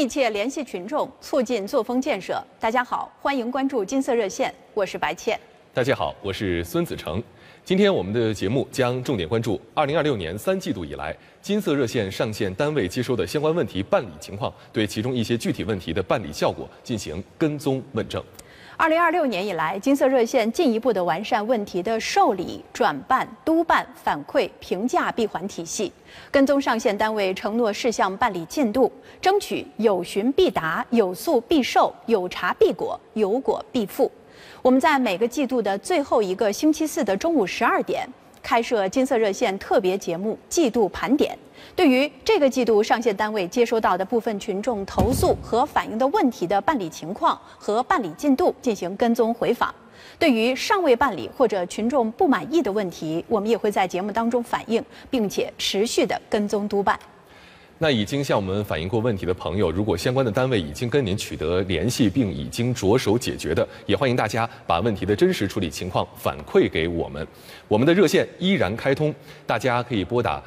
密切联系群众，促进作风建设。大家好，欢迎关注金色热线，我是白倩。 大家好，我是孙子成。今天我们的节目将重点关注2026年3季度以来金色热线上线单位接收的相关问题办理情况，对其中一些具体问题的办理效果进行跟踪问证。 2026年以来，金色热线进一步的完善问题的受理、转办、督办、反馈、评价闭环体系，跟踪上线单位承诺事项办理进度，争取有询必答、有诉必受、有查必果、有果必付。我们在每个季度的最后一个星期四的中午12点，开设金色热线特别节目季度盘点，对于这个季度上线单位接收到的部分群众投诉和反映的问题的办理情况和办理进度进行跟踪回访。对于尚未办理或者群众不满意的问题，我们也会在节目当中反映，并且持续的跟踪督办。 那已经向我们反映过问题的朋友，如果相关的单位已经跟您取得联系并已经着手解决的，也欢迎大家把问题的真实处理情况反馈给我们。我们的热线依然开通，大家可以拨打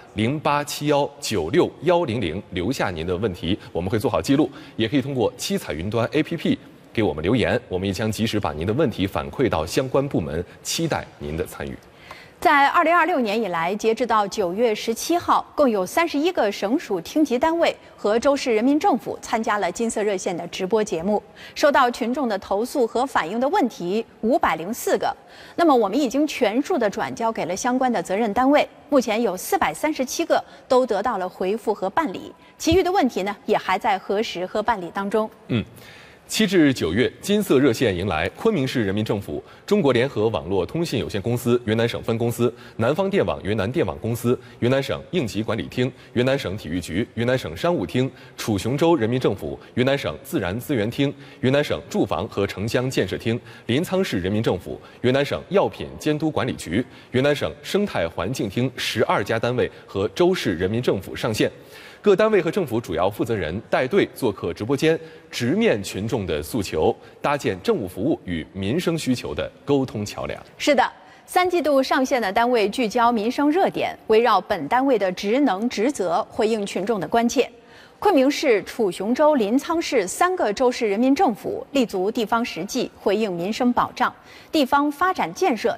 0871961100留下您的问题，我们会做好记录。也可以通过七彩云端 APP 给我们留言，我们也将及时把您的问题反馈到相关部门，期待您的参与。 在2026年以来，截至到9月17号，共有31个省属厅级单位和州市人民政府参加了金色热线的直播节目，收到群众的投诉和反映的问题504个。那么我们已经全数的转交给了相关的责任单位，目前有437个都得到了回复和办理，其余的问题呢也还在核实和办理当中。 7至9月，金色热线迎来昆明市人民政府、中国联合网络通信有限公司云南省分公司、南方电网云南电网公司、云南省应急管理厅、云南省体育局、云南省商务厅、楚雄州人民政府、云南省自然资源厅、云南省住房和城乡建设厅、临沧市人民政府、云南省药品监督管理局、云南省生态环境厅12家单位和州市人民政府上线。各单位和政府主要负责人带队做客直播间，直面群众的诉求，搭建政务服务与民生需求的沟通桥梁。 是的，3季度上线的单位聚焦民生热点，围绕本单位的职能职责回应群众的关切。昆明市、楚雄州、临沧市3个州市人民政府立足地方实际，回应民生保障、地方发展建设